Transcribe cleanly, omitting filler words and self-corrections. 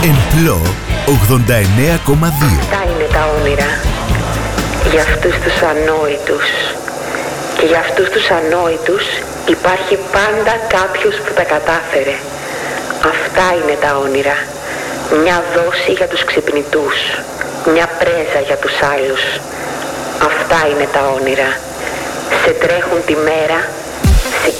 Εμπλό 89,2. Αυτά είναι τα όνειρα. Για αυτούς τους ανόητους. Και για αυτούς τους ανόητους υπάρχει πάντα κάποιος που τα κατάφερε. Αυτά είναι τα όνειρα. Μια δόση για τους ξυπνητούς. Μια πρέζα για τους άλλους. Αυτά είναι τα όνειρα. Σε τρέχουν τη μέρα